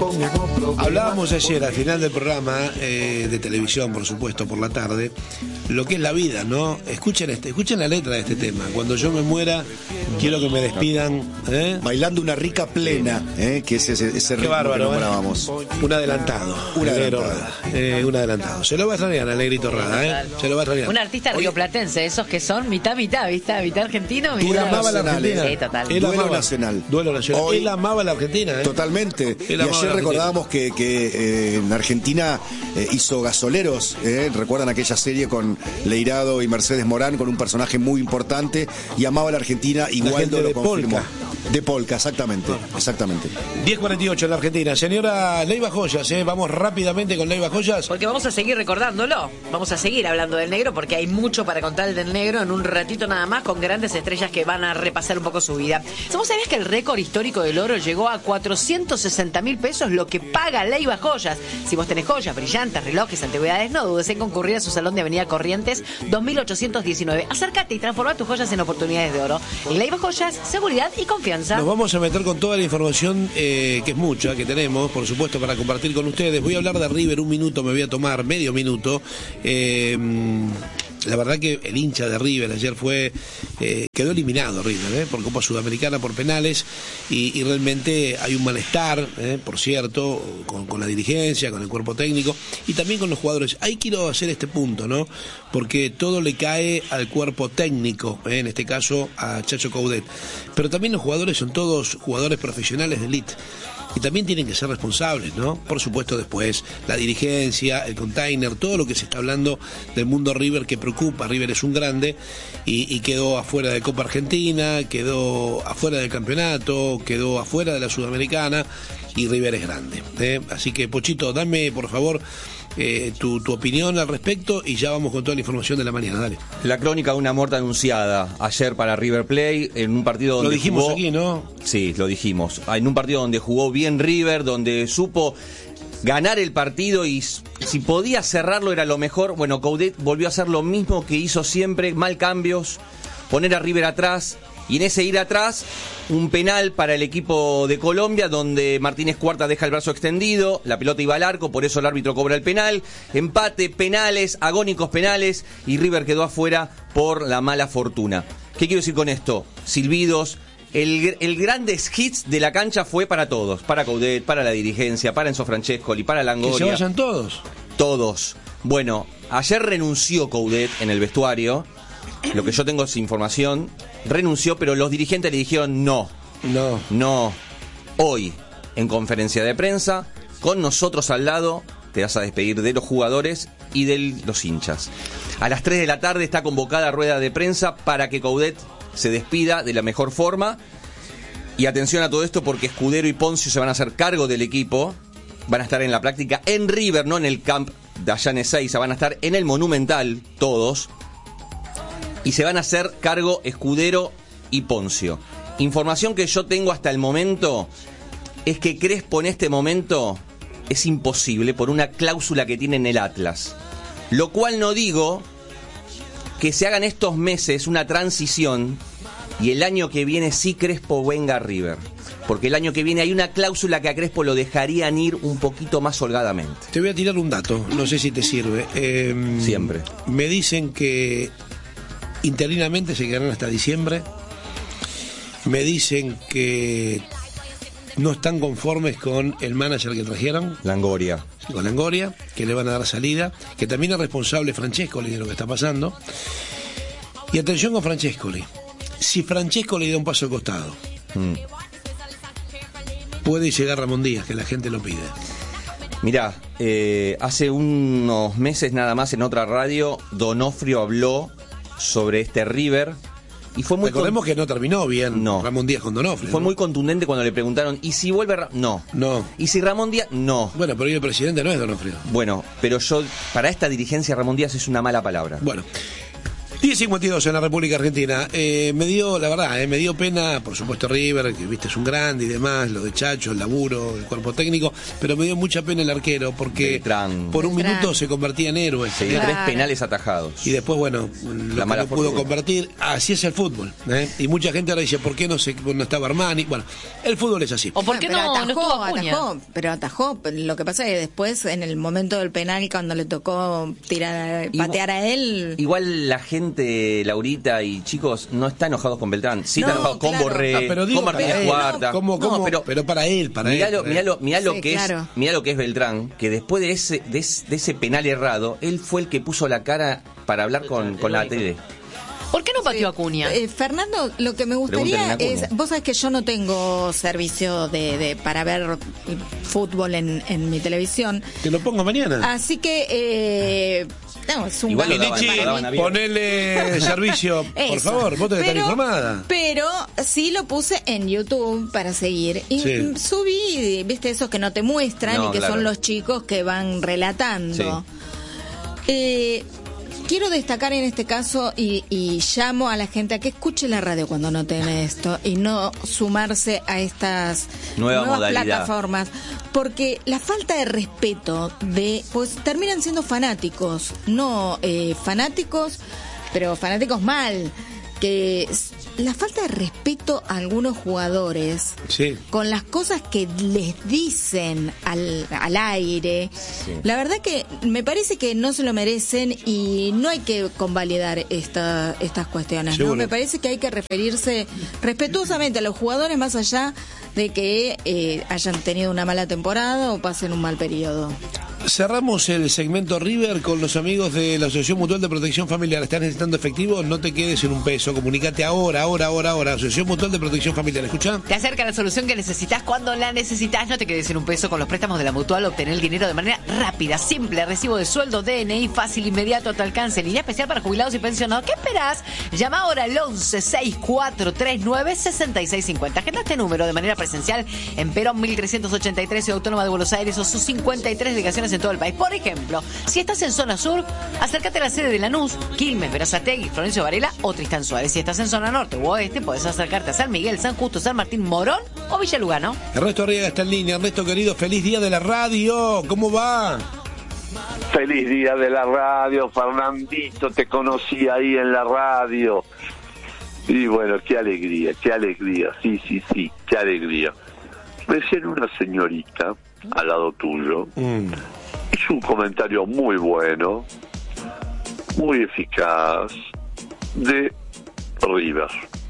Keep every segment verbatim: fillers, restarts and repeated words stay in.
Hablábamos ayer al final del programa eh, de televisión, por supuesto, por la tarde, lo que es la vida, ¿no? Escuchen este, escuchen la letra de este tema. Cuando yo me muera, quiero que me despidan, ¿eh? Bailando una rica plena, ¿eh? Que es ese, ese ritmo bárbaro, que nombrábamos. ¿eh? Un adelantado. Un Negro adelantado. Rada. Eh, un adelantado. Se lo va a extrañar al Negrito Rada, ¿eh? Se lo va a extrañar. Un artista rioplatense, esos que son mitad, mitad, ¿viste? Mitad argentino, Él mitad amaba la Argentina. Sí, total. Él Duelo amaba, nacional. Duelo nacional. Hoy- Él amaba la Argentina, ¿eh? Totalmente. Él Y amaba ayer la recordábamos que, que eh, en Argentina eh, hizo Gasoleros. ¿eh? ¿Recuerdan aquella serie con Leirado y Mercedes Morán, con un personaje muy importante? Y amaba la Argentina, y La Waldo gente lo de confirmó. Polka. De Polka, exactamente. Exactamente. diez cuarenta y ocho en la Argentina. Señora Leiva Joyas, ¿eh? Vamos rápidamente con Leiva Joyas. Porque vamos a seguir recordándolo. Vamos a seguir hablando del negro porque hay mucho para contar del negro en un ratito nada más, con grandes estrellas que van a repasar un poco su vida. ¿Vos sabés que el récord histórico del oro llegó a cuatrocientos sesenta mil pesos, lo que paga Leiva Joyas? Si vos tenés joyas, brillantes, relojes, antigüedades, no dudes en concurrir a su salón de Avenida Corrientes dos mil ochocientos diecinueve. Acércate y transforma tus joyas en oportunidades de oro. Leiva Joyas, seguridad y confianza. Nos vamos a meter con toda la información, eh, que es mucha, que tenemos, por supuesto, para compartir con ustedes. Voy a hablar de River un minuto, me voy a tomar medio minuto. Eh, la verdad que el hincha de River ayer fue, eh, quedó eliminado River, eh, por Copa Sudamericana, por penales, y, y realmente hay un malestar, eh, por cierto, con, con la dirigencia, con el cuerpo técnico, y también con los jugadores. Ahí quiero hacer este punto, ¿no? Porque todo le cae al cuerpo técnico, eh, en este caso a Chacho Coudet. Pero también los jugadores son todos jugadores profesionales de elite. Y también tienen que ser responsables, ¿no? Por supuesto, después la dirigencia, el container, todo lo que se está hablando del mundo River que preocupa. River es un grande y, y quedó afuera de Copa Argentina, quedó afuera del campeonato, quedó afuera de la Sudamericana, y River es grande, ¿eh? Así que, Pochito, dame, por favor, eh, tu, tu opinión al respecto, y ya vamos con toda la información de la mañana. Dale. La crónica de una muerte anunciada ayer para River Plate, en un partido donde Lo dijimos jugó, aquí, ¿no? Sí, lo dijimos. En un partido donde jugó bien River, donde supo ganar el partido y si podía cerrarlo era lo mejor. Bueno, Coudet volvió a hacer lo mismo que hizo siempre, mal cambios, poner a River atrás, y en ese ir atrás, un penal para el equipo de Colombia, donde Martínez Cuarta deja el brazo extendido, la pelota iba al arco, por eso el árbitro cobra el penal, empate, penales, agónicos penales, y River quedó afuera por la mala fortuna. ¿Qué quiero decir con esto? Silbidos. El, el grandes hits de la cancha fue para todos, para Coudet, para la dirigencia, para Enzo Francescoli, para Que se Longoria. vayan todos. Todos. Bueno, ayer renunció Coudet en el vestuario. Lo que yo tengo es información. Renunció, pero los dirigentes le dijeron no. No. No. Hoy, en conferencia de prensa, con nosotros al lado, te vas a despedir de los jugadores y de los hinchas. A las tres de la tarde está convocada rueda de prensa para que Coudet se despida de la mejor forma. Y atención a todo esto, porque Escudero y Poncio se van a hacer cargo del equipo. Van a estar en la práctica en River, no en el camp de allá en Ezeiza. Van a estar en el Monumental, todos. Y se van a hacer cargo Escudero y Poncio. Información que yo tengo hasta el momento es que Crespo en este momento es imposible por una cláusula que tiene en el Atlas. Lo cual no digo que se hagan estos meses una transición y el año que viene sí Crespo venga a River. Porque el año que viene hay una cláusula que a Crespo lo dejarían ir un poquito más holgadamente. Te voy a tirar un dato, no sé si te sirve. Eh, Siempre. Me dicen que interinamente se quedarán hasta diciembre. Me dicen que no están conformes con el manager que trajeron, Longoria. con Longoria, que le van a dar salida, que también es responsable Francescoli de lo que está pasando. Y atención con Francescoli. Si Francescoli da un paso al costado, Mm. puede llegar Ramón Díaz, que la gente lo pide. Mirá, eh, hace unos meses nada más en otra radio, Donofrio habló sobre este River y fue muy Recordemos con... que no terminó bien No. Ramón Díaz con Donofrio. fue ¿no? muy contundente cuando le preguntaron ¿y si vuelve Ra-? No. No. ¿Y si Ramón Díaz? No. Bueno, pero hoy el presidente no es Donofrio. Bueno, pero yo, para esta dirigencia Ramón Díaz es una mala palabra. Bueno, diez cincuenta y dos en la República Argentina. Eh, me dio, la verdad, eh, me dio pena, por supuesto, River, que viste es un grande y demás, lo de Chacho, el laburo, el cuerpo técnico, pero me dio mucha pena el arquero, porque Beltrán. por un Beltrán. minuto se convertía en héroe. Sí, Claro. tres penales atajados. Y después, bueno, lo La que mala no pudo fortuna. convertir, así es el fútbol. ¿eh? Y mucha gente ahora dice, ¿por qué no, se, no estaba Armani? Bueno, el fútbol es así. ¿O por qué Pero no, no atajó, estuvo Acuña? atajó, pero atajó. Lo que pasa es que después, en el momento del penal, cuando le tocó tirar, Igual- patear a él, Igual la gente, Laurita y chicos, no está enojados con Beltrán. Sí No, está enojado con claro. Borré, Ah, pero digo, con Martínez para él, Cuarta. ¿cómo, No, cómo? pero, pero para él, para mirá él. lo, para mirá él. lo, mirá lo Sí, que claro. es, mirá lo que es Beltrán, que después de ese, de, ese- de ese penal errado, él fue el que puso la cara para hablar con, con la tele. ¿Por qué no pateó Acuña? Eh, Fernando, lo que me Pregúntenle gustaría a Acuña. es, vos sabés que yo no tengo servicio de, de para ver fútbol en, en mi televisión, Te lo pongo mañana. así que eh, no, es un Igual lo gasto daban- Nichi, lo daban abierto. ponele servicio, por Eso. favor, vos tenés que estar Pero- informada. Pero sí lo puse en YouTube para seguir. Y Sí. mm, subí, viste, esos que no te muestran No, y que claro. son los chicos que van relatando. Eh, quiero destacar en este caso y, y llamo a la gente a que escuche la radio cuando no tiene esto y no sumarse a estas Nueva nuevas modalidad. plataformas, porque la falta de respeto de, pues terminan siendo fanáticos, no eh, fanáticos, pero fanáticos mal, que s- la falta de respeto a algunos jugadores Sí. con las cosas que les dicen al, al aire, la verdad que me parece que no se lo merecen y no hay que convalidar esta, estas cuestiones, ¿no? Seguro. Me parece que hay que referirse respetuosamente a los jugadores más allá de que eh, hayan tenido una mala temporada o pasen un mal periodo. Cerramos el segmento River con los amigos de la Asociación Mutual de Protección Familiar. ¿Estás necesitando efectivo? No te quedes en un peso. Comunicate ahora, ahora, ahora, ahora. Asociación Mutual de Protección Familiar. ¿Escuchá? Te acerca la solución que necesitas cuando la necesitas. No te quedes en un peso con los préstamos de la Mutual. Obtener el dinero de manera rápida, simple. Recibo de sueldo, D N I, fácil, inmediato, a tu alcance. Línea especial para jubilados y pensionados. ¿Qué esperás? Llama ahora al once sesenta y cuatro treinta y nueve sesenta y seis cincuenta. Agenda este número de manera presencial en Perón mil trescientos ochenta y tres, Ciudad Autónoma de Buenos Aires, o sus cincuenta y tres delegaciones en todo el país. Por ejemplo, si estás en zona sur, acércate a la sede de Lanús, Quilmes, Berazategui, Florencio Varela o Tristán Suárez. Si estás en zona norte u oeste, podés acercarte a San Miguel, San Justo, San Martín, Morón o Villa Lugano. Ernesto Arriaga está en línea. Ernesto, querido, feliz día de la radio. ¿Cómo va? Feliz día de la radio, Fernandito, te conocí ahí en la radio. Y bueno, qué alegría, qué alegría, sí, sí, sí, qué alegría. Recién una señorita al lado tuyo Mm. hizo un comentario muy bueno, muy eficaz, de River.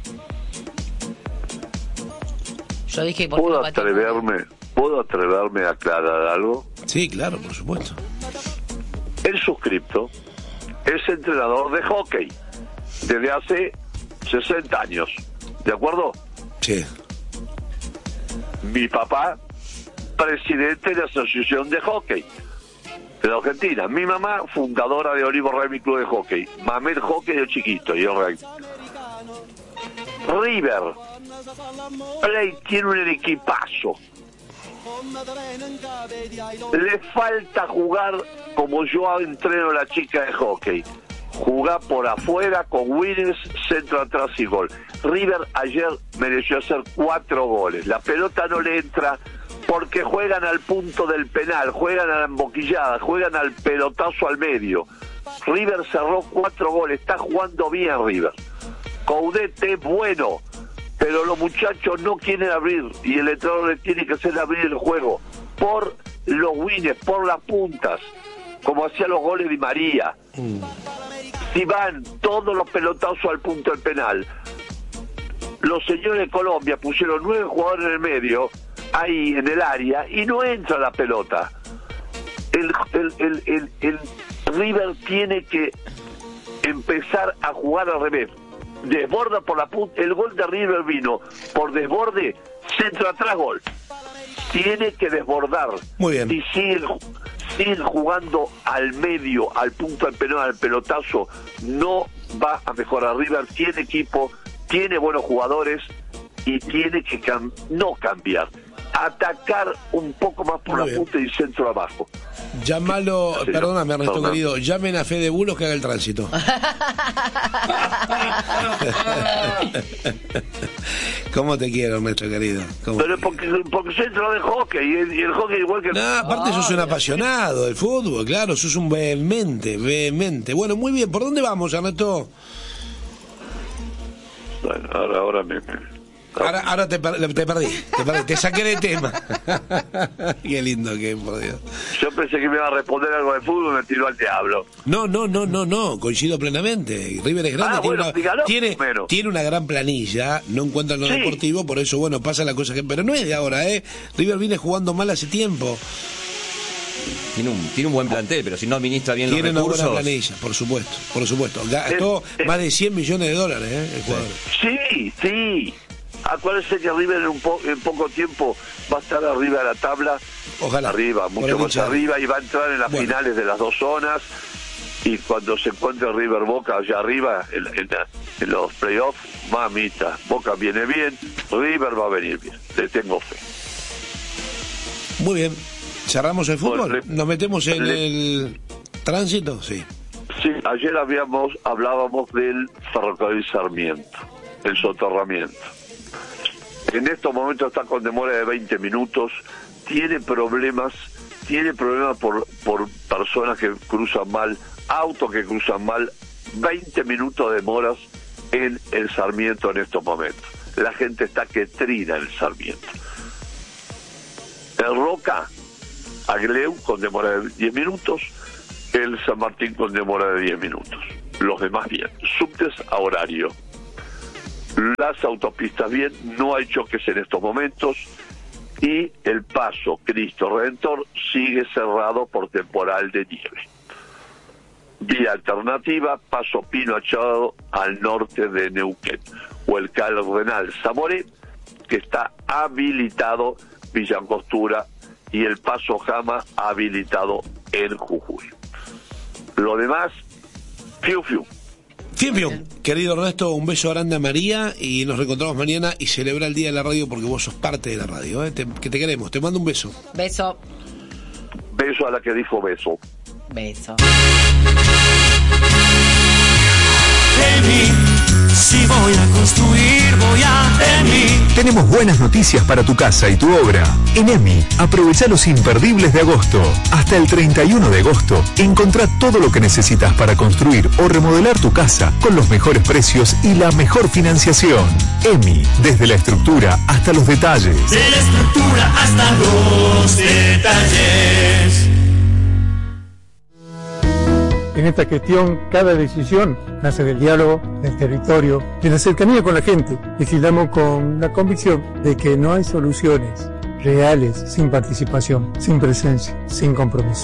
Yo dije, ¿por qué ¿Puedo no pateó? atreverme, puedo atreverme a aclarar algo? Sí, claro, por supuesto. El suscripto es entrenador de hockey desde hace sesenta años, ¿de acuerdo? Sí. Mi papá, presidente de la Asociación de Hockey de la Argentina. Mi mamá, fundadora de Olivo Remy Club de Hockey. Mamé el hockey de chiquito y el rugby. River Play tiene un equipazo. Le falta jugar como yo entreno a la chica de hockey. Jugar por afuera con winners, centro atrás y gol. River ayer mereció hacer cuatro goles. La pelota no le entra porque juegan al punto del penal, juegan a la emboquillada, juegan al pelotazo al medio. River cerró cuatro goles, está jugando bien River. Caudete bueno, pero los muchachos no quieren abrir y el entrenador le tiene que hacer abrir el juego por los winners, por las puntas, como hacía los goles de María. Si van todos los pelotazos al punto del penal, los señores de Colombia pusieron nueve jugadores en el medio, ahí en el área, y no entra la pelota. El, el, el, el, el River tiene que empezar a jugar al revés. Desborda por la punta, el gol de River vino por desborde, centro atrás, gol. Tiene que desbordar. Muy bien. Y siguen, siguen jugando al medio, al punto del penal, al pelotazo, no va a mejorar. River tiene equipo, tiene buenos jugadores y tiene que cam- no cambiar, atacar un poco más por Muy la punta y centro abajo. Llámalo, Sí, perdóname Ernesto perdón. querido, llamen a Fede Bulos que haga el tránsito. ¿Cómo te quiero, Ernesto querido? ¿Cómo Pero te porque, porque centro de hockey, y el, y el hockey igual que... No, aparte sos un apasionado del fútbol, claro, sos un vehemente, vehemente. Bueno, muy bien, ¿por dónde vamos, Ernesto? Bueno, ahora, ahora me... me- Ahora, ahora te, per- te perdí, te perdí, te saqué de tema. Qué lindo que es, por Dios. Yo pensé que me iba a responder algo de fútbol y me tiró al diablo. No, no, no, no, no, coincido plenamente. River es grande, Ah, tiene, bueno, una, dígalo tiene, primero. tiene una gran planilla, no encuentra lo Sí. deportivo, por eso, bueno, pasa la cosa que... Pero no es de ahora, ¿eh? River viene jugando mal hace tiempo. Tiene un, tiene un buen plantel, pero si no administra bien Tiene los una buena recursos... planilla, por supuesto, por supuesto. Gastó Es- es- más de cien millones de dólares, ¿eh? El jugador. Sí, sí. Acuérdense que River en, un po- en poco tiempo va a estar arriba de la tabla. Ojalá. Arriba, Por mucho el más hincha. arriba, y va a entrar en las Bueno. finales de las dos zonas. Y cuando se encuentre River Boca allá arriba, en, en la- en los playoffs, mamita, Boca viene bien, River va a venir bien. Le tengo fe. Muy bien. ¿Cerramos el fútbol? Bueno, le- ¿Nos metemos en le- el tránsito? Sí. Sí, ayer habíamos hablábamos del ferrocarril Sarmiento, el soterramiento. En estos momentos está con demora de veinte minutos, tiene problemas, tiene problemas por, por personas que cruzan mal, autos que cruzan mal, veinte minutos de demoras en el Sarmiento en estos momentos. La gente está que trina en el Sarmiento. El Roca, Agleu con demora de diez minutos, el San Martín con demora de diez minutos. Los demás bien. Subtes a horario. Las autopistas bien, no hay choques en estos momentos y el paso Cristo Redentor sigue cerrado por temporal de nieve. Vía alternativa, paso Pino Achado al norte de Neuquén, o el Cardenal Zamoré, que está habilitado Villa Angostura, y el paso Jama habilitado en Jujuy. Lo demás, fiu fiu. Fiu, fiu. Querido Ernesto, un beso grande a María y nos reencontramos mañana y celebra el Día de la Radio porque vos sos parte de la radio, ¿eh? Te- que te queremos. Te mando un beso. Beso. Beso a la que dijo beso. Beso. Emi, si voy a construir, voy a Emi. Tenemos buenas noticias para tu casa y tu obra. En EMI, aprovecha los imperdibles de agosto. Hasta el treinta y uno de agosto, encontrá todo lo que necesitas para construir o remodelar tu casa con los mejores precios y la mejor financiación. EMI, desde la estructura hasta los detalles. De la estructura hasta los detalles. En esta gestión, cada decisión nace del diálogo, del territorio, de la cercanía con la gente. Legislamos con la convicción de que no hay soluciones reales sin participación, sin presencia, sin compromiso.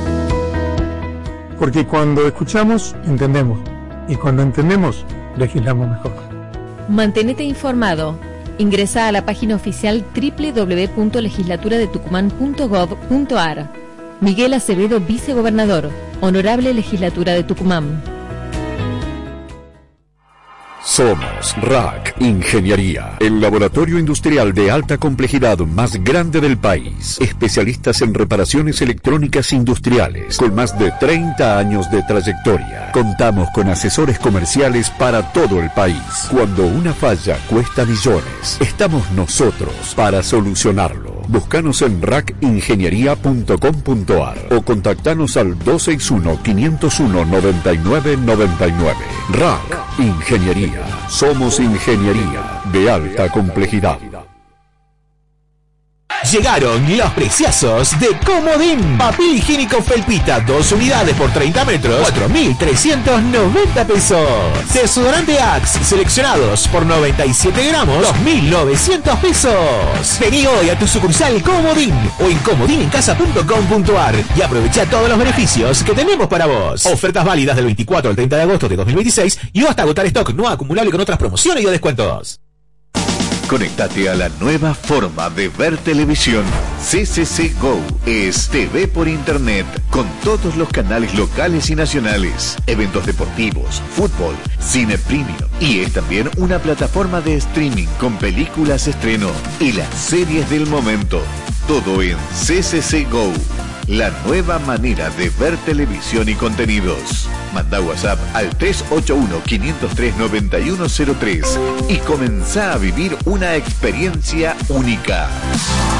Porque cuando escuchamos, entendemos. Y cuando entendemos, legislamos mejor. Mantenete informado. Ingresa a la página oficial doble u doble u doble u punto legislatura de tucumán punto gov punto ar. Miguel Acevedo, vicegobernador. Honorable Legislatura de Tucumán. Somos R A C Ingeniería, el laboratorio industrial de alta complejidad más grande del país. Especialistas en reparaciones electrónicas industriales, con más de treinta años de trayectoria. Contamos con asesores comerciales para todo el país. Cuando una falla cuesta millones, estamos nosotros para solucionarlo. Búscanos en rac ingeniería punto com punto ar o contactanos al dos seis uno, cinco cero uno, nueve nueve nueve nueve. R A C Ingeniería. Somos ingeniería de alta complejidad. Llegaron los preciosos de Comodín. Papel higiénico Felpita, dos unidades por treinta metros, cuatro mil trescientos noventa pesos. Desodorante Axe, seleccionados por noventa y siete gramos, dos mil novecientos pesos. Vení hoy a tu sucursal Comodín o en comodín en casa punto com punto ar y aprovecha todos los beneficios que tenemos para vos. Ofertas válidas del veinticuatro al treinta de agosto de dos mil veintiséis y hasta agotar stock no acumulable con otras promociones y o descuentos. Conectate a la nueva forma de ver televisión. C C C Go es T V por internet con todos los canales locales y nacionales, eventos deportivos, fútbol, cine premium y es también una plataforma de streaming con películas estreno y las series del momento. Todo en C C C Go. La nueva manera de ver televisión y contenidos. Manda WhatsApp al tres ocho uno, cinco cero tres, nueve uno cero tres y comenzá a vivir una experiencia única.